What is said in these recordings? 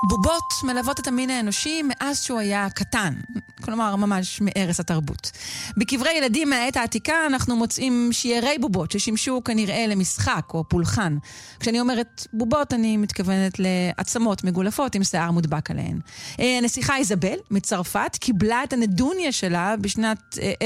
בובות מלוות את המין האנושי מאז שהוא היה קטן, כלומר ממש מערש התרבות. בקברי ילדים מהעת העתיקה אנחנו מוצאים שיירי בובות ששימשו כנראה למשחק או פולחן. כשאני אומרת בובות אני מתכוונת לעצמות מגולפות עם שיער מודבק עליהן. הנסיכה איזבל מצרפת קיבלה את הנדוניה שלה בשנת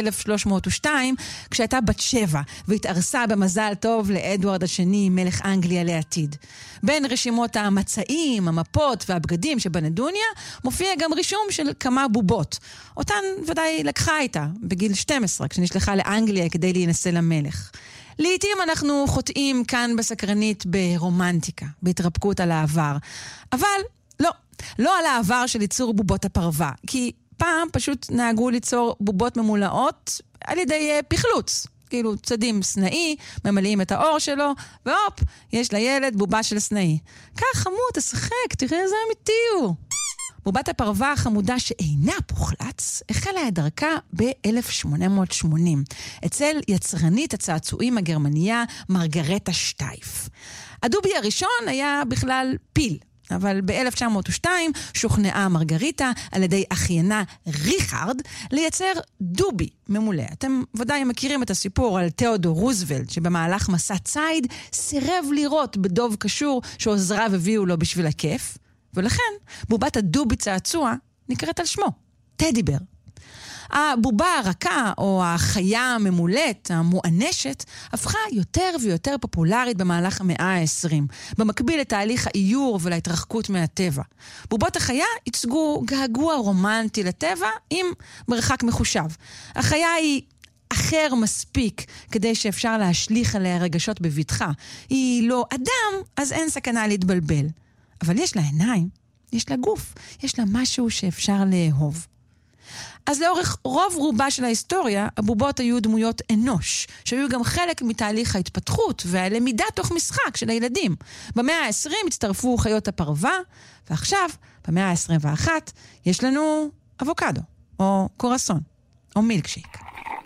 1302 כשהייתה בת 7 והתארסה במזל טוב לאדוארד השני מלך אנגליה לעתיד. בין רשימות המצעים, המפות והבגדים שבנדוניה מופיע גם רישום של כמה בובות. אותן ודאי לקחה איתה בגיל 12 כשנשלחה לאנגליה כדי להינשא למלך. לעתים אנחנו חוטאים כאן בסקרנית ברומנטיקה, בהתרפקות על העבר. אבל לא על העבר של ייצור בובות הפרווה, כי פעם פשוט נהגו ליצור בובות ממולאות על ידי פחלוץ. כאילו צדים סנאי, ממלאים את האור שלו, והופ, יש לילד בובה של סנאי. כך חמוד, תשחק, תראה איזה אמיתי הוא. בובת הפרווה החמודה שאינה פוחלץ, החלה את דרכה ב-1880, אצל יצרנית הצעצועים הגרמניה מרגרטה שטייף. הדובי הראשון היה בכלל פיל, אבל ב-1902 שוכנעה מרגריטה על ידי אחיינה ריכרד לייצר דובי ממולא. אתם ודאי מכירים את הסיפור על תיאודור רוזוולט שבמהלך מסע ציד סירב לראות בדוב קשור שעוזריו הביאו לו בשביל הכיף, ולכן בובת הדובי צעצוע נקראת על שמו, טדיבר. הבובה הרכה או החיה הממולאת, המואנשת, הפכה יותר ויותר פופולרית במהלך המאה ה-20, במקביל לתהליך האיור ולהתרחקות מהטבע. בובות החיה ייצגו געגוע רומנטי לטבע עם מרחק מחושב. החיה היא אחר מספיק כדי שאפשר להשליך עליה רגשות בבטחה. היא לא אדם, אז אין סכנה להתבלבל. אבל יש לה עיניים, יש לה גוף, יש לה משהו שאפשר לאהוב. אז לאורך רוב רובה של ההיסטוריה, הבובות היו דמויות אנוש, שהיו גם חלק מתהליך ההתפתחות והלמידה תוך משחק של הילדים. במאה ה-20 הצטרפו חיות הפרווה, ועכשיו, במאה ה-21, יש לנו אבוקדו, או קורסון, או מילקשייק.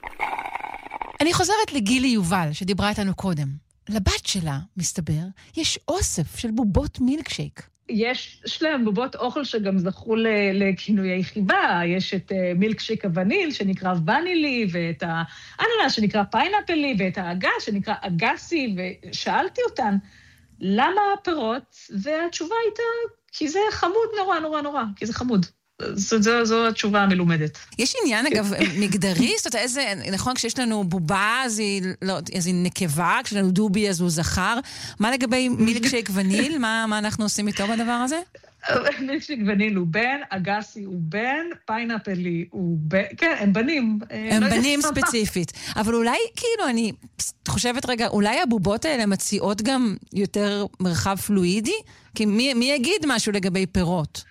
אני חוזרת לגילי יובל, שדיברה איתנו קודם. לבת שלה, מסתבר, יש אוסף של בובות מילקשייק. יש להם בובות אוכל שגם זכו לכינויי חיבה, יש את מילקשייק הווניל שנקרא ונילי, ואת האננס שנקרא פיינאפלי, ואת האגס שנקרא אגסי, ושאלתי אותן, למה הפירות? והתשובה הייתה, כי זה חמוד נורא נורא נורא, כי זה חמוד. זו התשובה המלומדת. יש עניין, אגב, מגדרי? זאת אומרת, נכון, כשיש לנו בובה, אז היא נקבה, כשיש לנו דובי, אז הוא זכר. מה לגבי מילקשייק וניל? מה אנחנו עושים איתו בדבר הזה? מילקשייק וניל הוא בן, אגסי הוא בן, פיינאפלי הוא בן, כן, הם בנים. הם בנים ספציפית. אבל אולי, כאילו, אני חושבת רגע, אולי הבובות האלה מציעות גם יותר מרחב פלואידי? כי מי יגיד משהו לגבי פירות?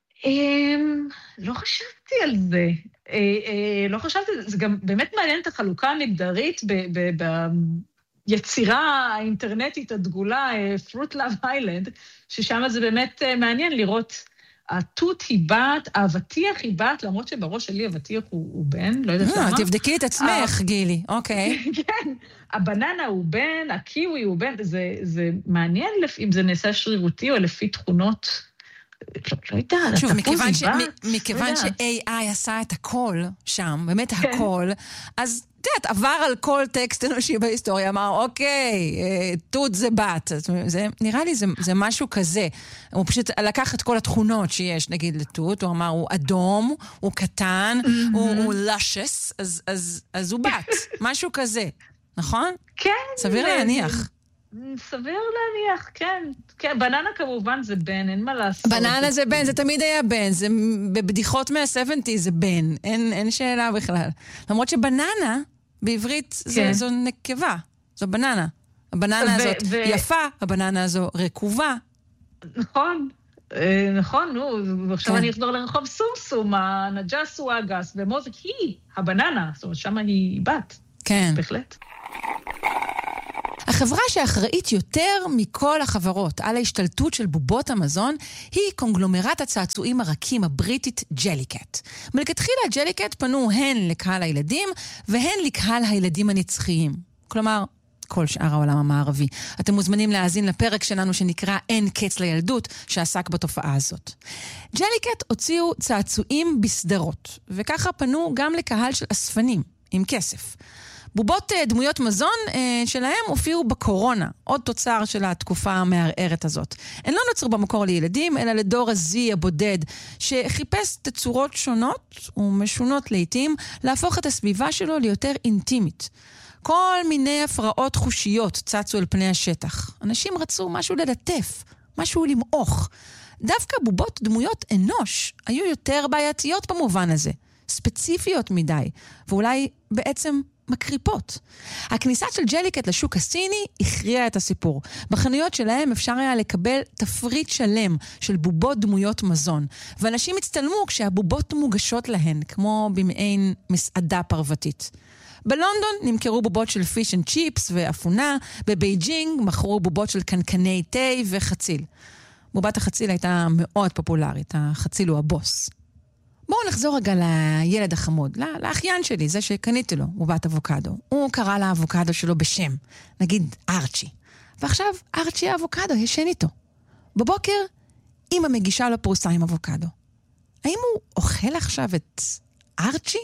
לא חשבתי על זה. לא חשבתי, זה גם באמת מעניין את החלוקה המגדרית ביצירה האינטרנטית הדגולה, Fruit Love Island, ששם זה באמת מעניין לראות, התות היא בת, האבטיח היא בת, למרות שבראש שלי אבטיח הוא בן, לא יודעת למה. תבדקי את עצמך, גילי, אוקיי. כן, הבננה הוא בן, הקיווי הוא בן, זה מעניין אם זה נעשה שרירותי או לפי תכונות, לא יודעת. שוב, מכיוון ש-AI עשה את הכל שם, באמת הכל, אז תדעת, עבר על כל טקסט אנושי בהיסטוריה, אמר, אוקיי, תות זה בת. נראה לי זה משהו כזה. הוא פשוט לקח את כל התכונות שיש, נגיד, לתות, הוא אמר, הוא אדום, הוא קטן, הוא luscious, אז הוא בת. משהו כזה, נכון? כן. סביר להניח. סביר להניח, כן. כן, בננה כמובן זה בן, אין מה לעשות. בננה זה בן, זה תמיד היה בן, זה בבדיחות מה-70 זה בן, אין שאלה בכלל. למרות שבננה, בעברית זו נקבה, זו בננה. הבננה הזאת יפה, הבננה הזו רקובה. נכון, נכון, ועכשיו אני אחזור לרחוב סומסום, הנג'ס הוא האגס, ומוזק היא הבננה, זאת אומרת, שמה היא בת. כן. בהחלט. החברה שאחראית יותר מכל החברות על ההשתלטות של בובות המזון היא קונגלומרת הצעצועים הרכים הבריטית ג'ליקט. מלכתחילה ג'ליקט פנו הן לקהל הילדים והן לקהל הילדים הנצחיים. כלומר, כל שאר העולם המערבי. אתם מוזמנים להאזין לפרק שלנו שנקרא אין קץ לילדות, שעסק בתופעה הזאת. ג'ליקט הוציאו צעצועים בסדרות, וככה פנו גם לקהל של אספנים, עם כסף. בובות דמויות מזון שלהם הופיעו בקורונה, עוד תוצר של התקופה המערערת הזאת. הן לא נוצרו במקור לילדים, אלא לדור הזי הבודד, שחיפש תצורות שונות ומשונות לעתים, להפוך את הסביבה שלו ליותר אינטימית. כל מיני הפרעות חושיות צצו על פני השטח. אנשים רצו משהו ללטף, משהו למעוך. דווקא בובות דמויות אנוש היו יותר בעייתיות במובן הזה, ספציפיות מדי, ואולי בעצם מקריפות. הכניסה של ג'ליקט לשוק הסיני הכריעה את הסיפור. בחנויות שלהם אפשר היה לקבל תפריט שלם של בובות דמויות מזון, ואנשים הצטלמו כשהבובות מוגשות להן, כמו במעין מסעדה פרוותית. בלונדון נמכרו בובות של פיש אנד צ'יפס ואפונה, בבייג'ינג מכרו בובות של קנקני תה וחציל. בובת החציל הייתה מאוד פופולרית, החציל הוא הבוס. בואו נחזור רגע לילד החמוד, לאחיין שלי, זה שקניתי לו, בובת אבוקדו. הוא קרא לאבוקדו שלו בשם, נגיד ארצ'י. ועכשיו ארצ'י האבוקדו ישן איתו. בבוקר אמא מגישה לו פרוסה עם אבוקדו. האם הוא אוכל עכשיו את ארצ'י?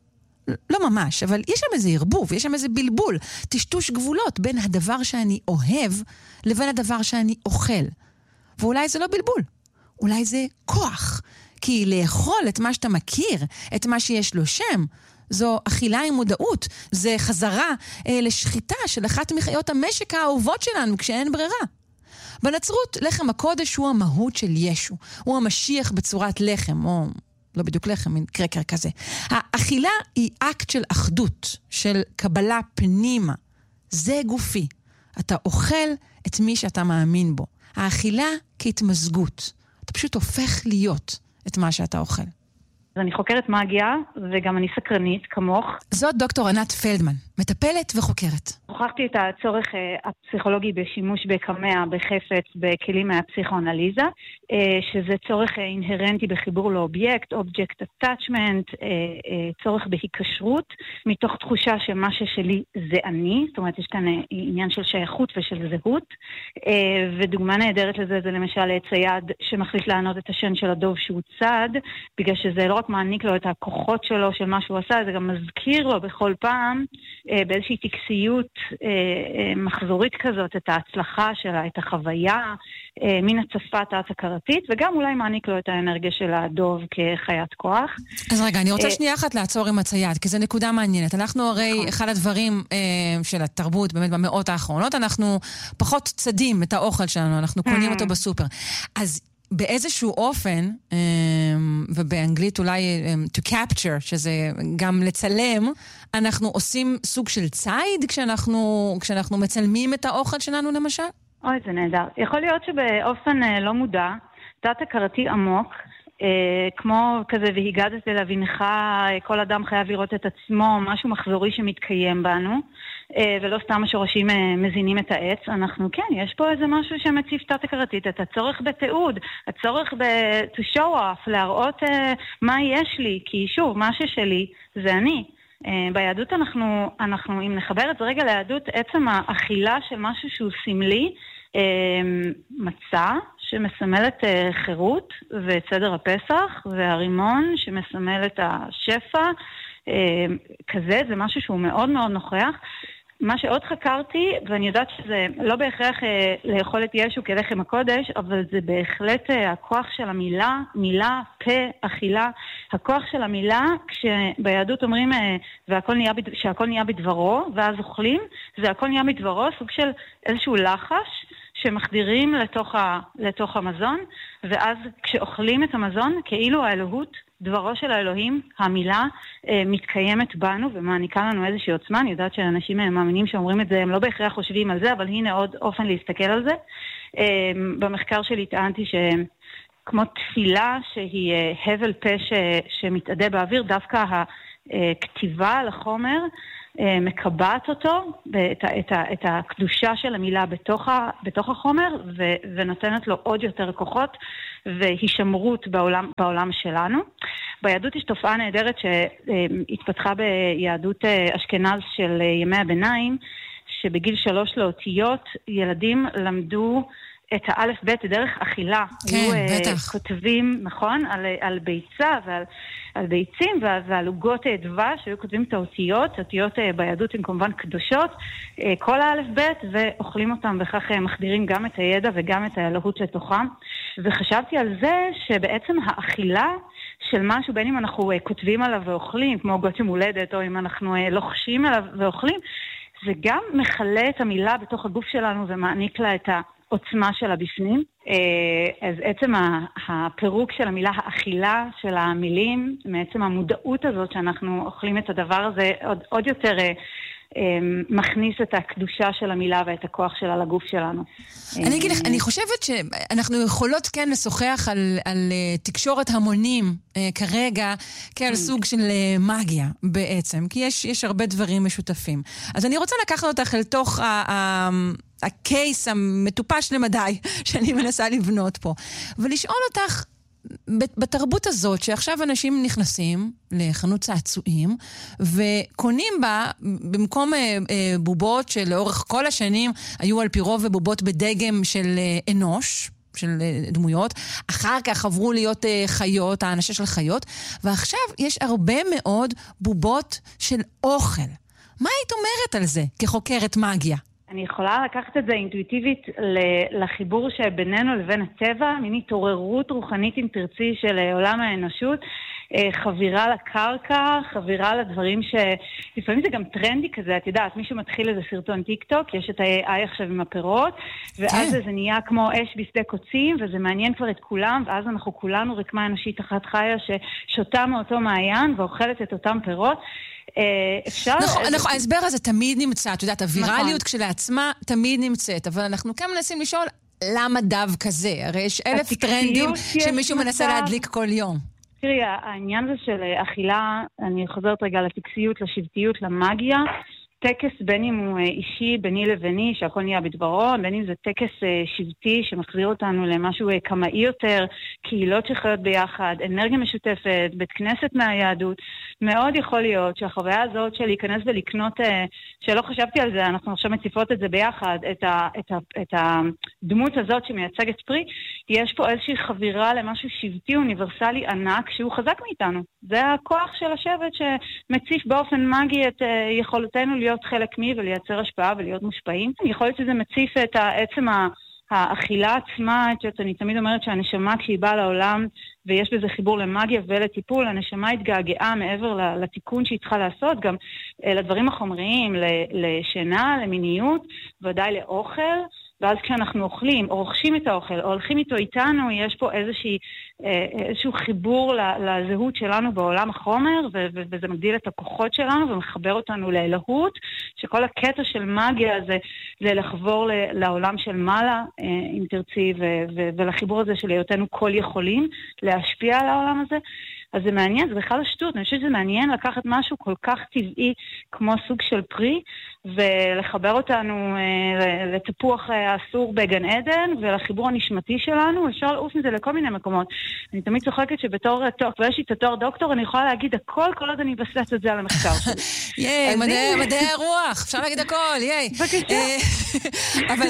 לא ממש, אבל יש שם איזה ערבוב, יש שם איזה בלבול, טשטוש גבולות בין הדבר שאני אוהב לבין הדבר שאני אוכל. ואולי זה לא בלבול, אולי זה כוח. כי לאכול את מה שאתה מכיר, את מה שיש לו שם, זו אכילה עם מודעות, זה חזרה לשחיטה של אחת מחיות המשק האהובות שלנו כשאין ברירה. בנצרות, לחם הקודש הוא המהות של ישו, הוא המשיח בצורת לחם, או לא בדיוק לחם, מין קרקר כזה. האכילה היא אקט של אחדות, של קבלה פנימה. זה גופי. אתה אוכל את מי שאתה מאמין בו. האכילה כהתמזגות. אתה פשוט הופך להיות את מה שאתה אוכל. אני חוקרת מגיה, וגם אני סקרנית, כמוך. זאת דוקטור ענת פלדמן, מטפלת וחוקרת. הוכחתי את הצורך הפסיכולוגי בשימוש בקמע, בחפץ, בכלים מהפסיכואנליזה, שזה צורך אינהרנטי בחיבור לאובייקט, אובייקט אטאצ'מנט, צורך בהיקשרות, מתוך תחושה שמה ששלי זה אני, זאת אומרת, יש כאן עניין של שייכות ושל זהות, ודוגמה נהדרת לזה זה למשל צייד שמחליט לענות את השן של הדוב שהוא צד, בגלל שזה לא רק מעניק לו את הכוחות שלו של מה שהוא עשה, זה גם מזכיר לו בכל פעם באיזושהי טקסיות מחזורית כזאת את ההצלחה שלה, את החוויה, מן הצפה התת-הכרתית, וגם אולי מעניק לו את האנרגיה של הדוב כחיית כוח. אז רגע, אני רוצה שנייה אחת לעצור עם הצייד, כי זו נקודה מעניינת. אנחנו הרי, אחד הדברים של התרבות, באמת במאות האחרונות, אנחנו פחות צדים את האוכל שלנו, אנחנו קונים אותו בסופר. אז באיזשהו אופן, ובאנגלית אולי to capture, שזה גם לצלם, אנחנו עושים סוג של צייד כשאנחנו מצלמים את האוכל שלנו למשל? אוי, זה נהדר. יכול להיות שבאופן לא מודע, תת-הכרתי עמוק, כמו כזה והגדת להבינך, כל אדם חייב לראות את עצמו, משהו מחזורי שמתקיים בנו, ולא סתם השורשים מזינים את העץ. אנחנו כן, יש פה איזה משהו שמציף תת-הכרתית, את הצורך בתיעוד, הצורך to show off, להראות מה יש לי, כי שוב, מה ששלי זה אני. ביהדות אנחנו אם נחבר את זה רגע ליהדות, עצם האכילה של משהו שהוא סמלי, מצה שמסמלת חירות ואת סדר הפסח, והרימון שמסמל את השפע, כזה, זה משהו שהוא מאוד מאוד נוכח. מה שעוד חקרתי, ואני יודעת שזה לא בהכרח לאכול את ישו כלחם הקודש, אבל זה בהחלט הכוח של המילה, מילה, פה, אכילה, הכוח של המילה, כשביהדות אומרים שהכל נהיה בדברו, ואז אוכלים, זה הכל נהיה בדברו, סוג של איזשהו לחש, שמחדירים לתוך המזון, ואז כשאוכלים את המזון, כאילו האלוהות, דברו של האלוהים, המילה, מתקיימת בנו ומעניקה לנו איזושהי עוצמה. אני יודעת שאנשים מאמינים שאומרים את זה, הם לא בהכרח חושבים על זה, אבל הנה עוד אופן להסתכל על זה. במחקר שלי טענתי שכמו תפילה שהיא הבל פה שמתעדה באוויר, דווקא הכתיבה על החומר, מקבעת אותו, את הקדושה של המילה בתוך החומר, ונותנת לו עוד יותר כוחות והישמרות בעולם שלנו. ביהדות יש תופעה נהדרת שהתפתחה ביהדות אשכנז של ימי הביניים, שבגיל 3 לאותיות ילדים למדו את האלף בית דרך אכילה. כן, היו בטח. כותבים, נכון, על ביצה ועל ביצים ועל עוגות דבש, שהיו כותבים את האותיות ביהדות הן כמובן קדושות, כל האלף בית, ואוכלים אותם, וכך מחדירים גם את הידע וגם את האלוהות לתוכם. וחשבתי על זה שבעצם האכילה של משהו, בין אם אנחנו כותבים עליו ואוכלים, כמו עוגות יום הולדת, או אם אנחנו לוחשים עליו ואוכלים, זה גם מחלה את המילה בתוך הגוף שלנו ומעניק לה את העוצמה שלה בפנים. אז עצם הפירוק של המילה, האכילה של המילים, מעצם המודעות הזאת שאנחנו אוכלים את הדבר הזה, עוד יותר מכניס את הקדושה של המילה ואת הכוח שלה לגוף שלנו. אני אגיד לך, אני חושבת שאנחנו יכולות כן לשוחח על תקשורת המונים כרגע, כעל סוג של מגיה בעצם, כי יש הרבה דברים משותפים. אז אני רוצה לקחת אותך אל תוך הקייס המטופש למדי שאני מנסה לבנות פה, ולשאול אותך, בתרבות הזאת שעכשיו אנשים נכנסים לחנות צעצועים וקונים בה במקום בובות שלאורך כל השנים היו על פי רוב בובות בדגם של אנוש, של דמויות, אחר כך עברו להיות חיות, האנשה של חיות, ועכשיו יש הרבה מאוד בובות של אוכל. מה היית אומרת על זה כחוקרת מגיה? אני יכולה לקחת את זה אינטואיטיבית לחיבור שבינינו לבין הטבע, מין התעוררות רוחנית אם תרצי של עולם האנושות, חבירה לקרקע, חבירה לדברים שלפעמים זה גם טרנדי כזה, את יודעת, מישהו מתחיל איזה סרטון טיק טוק, יש את ה-AI עכשיו עם הפירות, ואז זה נהיה כמו אש בשדה קוצים, וזה מעניין כבר את כולם, ואז אנחנו כולנו רקמה אנושית אחת חיה ששותה מאותו מעיין ואוכלת את אותם פירות. נכון, ההסבר הזה תמיד נמצא, את יודעת, הווירליות כשלעצמה תמיד נמצאת, אבל אנחנו כאן מנסים לשאול למה דווקא זה? הרי יש 1000 טרנדים שמישהו מנסה להדליק כל יום. תראי, העניין הזה של אכילה, אני חוזרת רגע לטקסיות, לשבטיות, למאגיה, טקס בין אם הוא אישי, ביני לביני, שהכל נהיה בדברו, בין אם זה טקס שבטי שמחזיר אותנו למשהו קמאי יותר, קהילות שחיות ביחד, אנרגיה משותפת, בית כנסת מהיהדות, מאוד יכול להיות שהחוויה הזאת של להיכנס ולקנות, שלא חשבתי על זה, אנחנו עכשיו מציפות את זה ביחד, את הדמות הזאת שמייצגת פרי, יש פה איזושהי חבירה למשהו שבטי אוניברסלי ענק שהוא חזק מאיתנו. זה הכוח של השבט שמציף באופן מגי את יכולתנו להיות חלק מי ולייצר השפעה ולהיות מושפעים. יכול להיות שזה מציף את עצם האכילה עצמה, אני תמיד אומרת שהנשמה כשהיא באה לעולם ויש בזה חיבור למאגיה ולטיפול, הנשמה התגעגעה מעבר לתיקון שהיא צריכה לעשות, גם לדברים החומריים, לשינה, למיניות, ודאי לאוכל, ואז כשאנחנו אוכלים, או רוכשים את האוכל, או הולכים איתו איתנו, יש פה איזשהו חיבור לזהות שלנו בעולם החומר, וזה מגדיל את הכוחות שלנו, ומחבר אותנו לאלוהות, שכל הקטע של מגיה זה לחבור לעולם של מעלה, אם תרצי, ולחיבור הזה של היותנו כל יכולים, להשפיע על העולם הזה. אז זה מעניין, זה בכלל השטות, אני חושבת שזה מעניין לקחת משהו כל כך טבעי כמו סוג של פרי, ולחבר אותנו לתפוח האסור בגן עדן, ולחיבור הנשמתי שלנו, אפשר לעוף מזה לכל מיני מקומות. אני תמיד צוחקת שבתור ויש לי את התואר דוקטור, אני יכולה להגיד הכל, כל עוד אני אבסס את זה על המחקר שלי. ייי, מדעי הרוח, אפשר להגיד הכל, ייי. בבקשה. אבל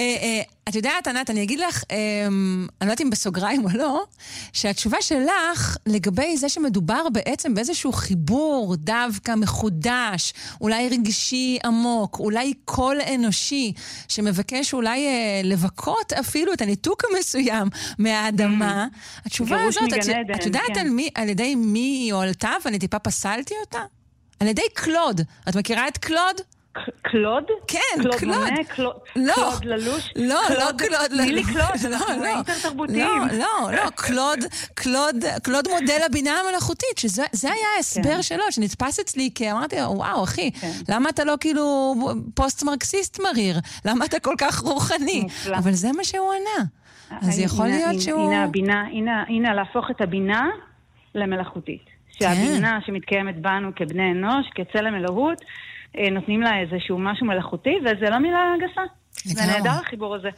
את יודעת, ענת, אני אגיד לך, אני לא יודעת אם בסוגריים או לא, שהתשובה שלך לגבי זה שמדובר בעצם באיזשהו חיבור דווקא מחודש, אולי רגשי עמוק, אולי קול אנושי, שמבקש אולי לבקות אפילו את הניתוק המסוים מהאדמה. התשובה הזאת, את יודעת על ידי מי היא הועלתה, ואני טיפה פסלתי אותה? על ידי קלוד. את מכירה את קלוד? קלוד? כן, קלוד. קלוד ללוש? לא קלוד ללוש. מילי קלוד, אנחנו אינטרתרבותיים. לא, קלוד מודל הבינה המלאכותית, שזה היה ההסבר שלו, שנתפס אצלי, כי אמרתי, וואו, אחי, למה אתה לא כאילו פוסט-מרקסיסט מריר? למה אתה כל כך רוחני? אבל זה מה שהוא ענה. אז יכול להיות שהוא... הנה להפוך את הבינה למלאכותית. שהבינה שמתקיימת בנו כבני אנוש, כצלם אלוהות, נותנים לה איזשהו משהו מלאכותי, וזה לא מילה גסה. זה נהדר החיבור הזה.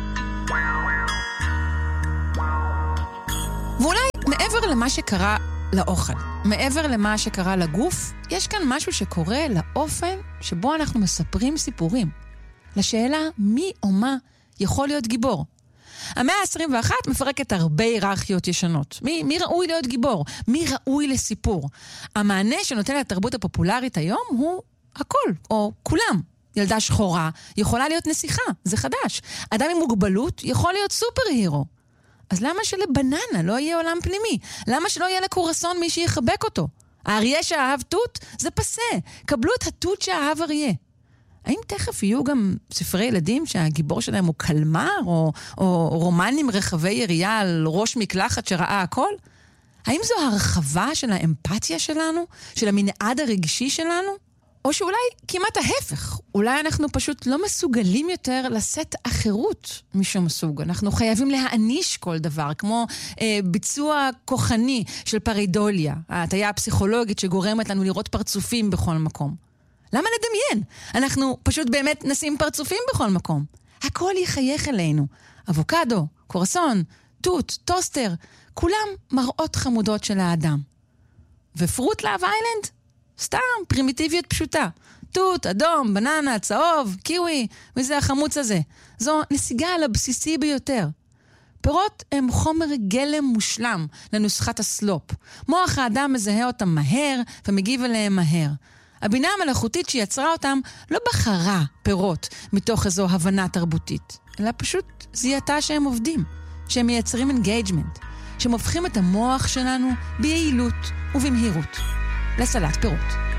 ואולי מעבר למה שקרה לאוכל. מעבר למה שקרה לגוף, יש כאן משהו שקורה לאופן שבו אנחנו מספרים סיפורים. לשאלה מי או מה יכול להיות גיבור. המאה ה-21 מפרקת הרבה היררכיות ישנות. מי ראוי להיות גיבור? מי ראוי לסיפור? המענה שנותן לתרבות הפופולרית היום הוא הכל, או כולם. ילדה שחורה יכולה להיות נסיכה, זה חדש. אדם עם מוגבלות יכול להיות סופר הירו. אז למה שלבננה לא יהיה עולם פנימי? למה שלא יהיה לקורסון מי שיחבק אותו? האריה שאהב תות? זה פסה. קבלו את התות שאהב אריה. האם תכף יהיו גם ספרי ילדים שהגיבור שלהם הוא קלמר, או רומנים רחבי ירייה על ראש מקלחת שראה הכל? האם זו הרחבה של האמפתיה שלנו? של המנעד הרגשי שלנו? או שאולי כמעט ההפך, אולי אנחנו פשוט לא מסוגלים יותר לשאת אחרות משום סוג. אנחנו חייבים להעניש כל דבר, כמו ביצוע כוחני של פרידוליה, ההטיה הפסיכולוגית שגורמת לנו לראות פרצופים בכל מקום. למה לדמיין? אנחנו פשוט באמת נשים פרצופים בכל מקום. הכל יחייך אלינו. אבוקדו, קורסון, תות, טוסטר, כולם מראות חמודות של האדם. ופרוט לאב איילנד? סתם, פרימיטיביות פשוטה. תות, אדום, בננה, צהוב, קיווי, וזה החמוץ הזה. זו נסיגה על הבסיסי ביותר. פירות הם חומר גלם מושלם לנוסחת הסלופ. מוח האדם מזהה אותם מהר ומגיב אליהם מהר. הבינה המלאכותית שיצרה אותם לא בחרה פירות מתוך איזו הבנה תרבותית, אלא פשוט זיהתה שהם עובדים, שהם מייצרים אינגייג'מנט, שהם הופכים את המוח שלנו ביעילות ובמהירות לסלט פירות.